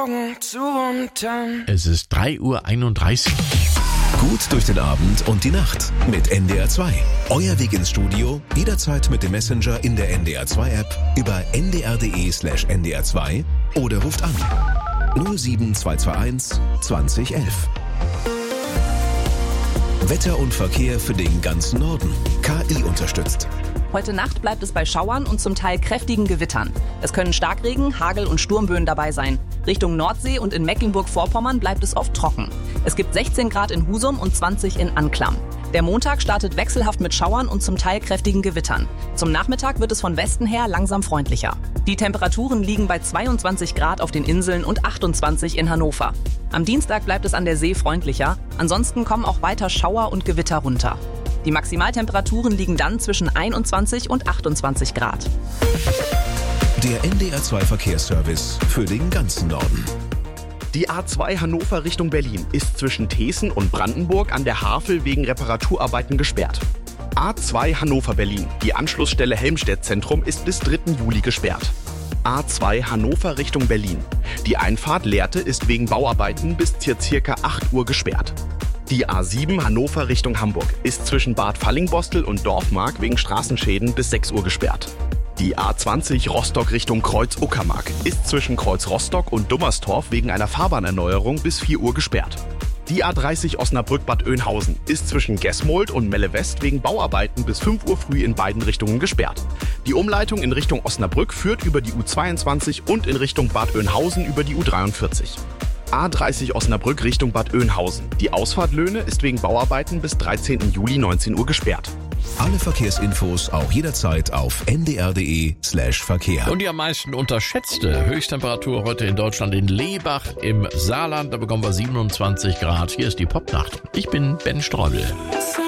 Augen zu und dann. Es ist 3:31 Uhr. Gut durch den Abend und die Nacht mit NDR 2. Euer Weg ins Studio, jederzeit mit dem Messenger in der NDR 2 App über ndr.de/ndr 2 oder ruft an 07221 2011. Wetter und Verkehr für den ganzen Norden. KI unterstützt. Heute Nacht bleibt es bei Schauern und zum Teil kräftigen Gewittern. Es können Starkregen, Hagel und Sturmböen dabei sein. Richtung Nordsee und in Mecklenburg-Vorpommern bleibt es oft trocken. Es gibt 16 Grad in Husum und 20 in Anklam. Der Montag startet wechselhaft mit Schauern und zum Teil kräftigen Gewittern. Zum Nachmittag wird es von Westen her langsam freundlicher. Die Temperaturen liegen bei 22 Grad auf den Inseln und 28 in Hannover. Am Dienstag bleibt es an der See freundlicher. Ansonsten kommen auch weiter Schauer und Gewitter runter. Die Maximaltemperaturen liegen dann zwischen 21 und 28 Grad. Der NDR 2 Verkehrsservice für den ganzen Norden. Die A2 Hannover Richtung Berlin ist zwischen Teeßen und Brandenburg an der Havel wegen Reparaturarbeiten gesperrt. A2 Hannover-Berlin, die Anschlussstelle Helmstedt-Zentrum, ist bis 3. Juli gesperrt. A2 Hannover Richtung Berlin. Die Einfahrt Lehrte ist wegen Bauarbeiten bis circa 8 Uhr gesperrt. Die A7 Hannover Richtung Hamburg ist zwischen Bad Fallingbostel und Dorfmark wegen Straßenschäden bis 6 Uhr gesperrt. Die A20 Rostock Richtung Kreuz-Uckermark ist zwischen Kreuz Rostock und Dummerstorf wegen einer Fahrbahnerneuerung bis 4 Uhr gesperrt. Die A30 Osnabrück-Bad Oeynhausen ist zwischen Gesmold und Melle West wegen Bauarbeiten bis 5 Uhr früh in beiden Richtungen gesperrt. Die Umleitung in Richtung Osnabrück führt über die U22 und in Richtung Bad Oeynhausen über die U43. A30 Osnabrück Richtung Bad Oeynhausen. Die Ausfahrt Löhne ist wegen Bauarbeiten bis 13. Juli 19 Uhr gesperrt. Alle Verkehrsinfos auch jederzeit auf ndr.de/Verkehr. Und die am meisten unterschätzte Höchsttemperatur heute in Deutschland in Lebach im Saarland. Da bekommen wir 27 Grad. Hier ist die Popnacht. Ich bin Ben Streubel.